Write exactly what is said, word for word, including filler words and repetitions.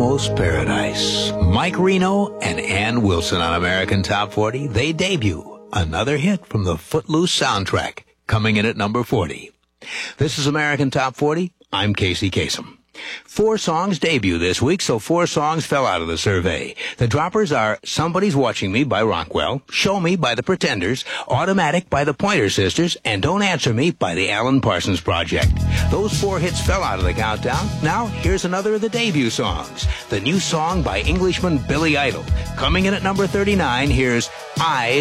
Almost Paradise. Mike Reno and Ann Wilson on American Top forty. They debut another hit from the Footloose soundtrack, coming in at number forty. This is American Top forty. I'm Casey Kasem. Four songs debut this week, so four songs fell out of the survey. The droppers are Somebody's Watching Me by Rockwell, Show Me by the Pretenders, Automatic by the Pointer Sisters, and Don't Answer Me by the Alan Parsons Project. Those four hits fell out of the countdown. Now, here's another of the debut songs. The new song by Englishman Billy Idol. Coming in at number thirty-nine, here's I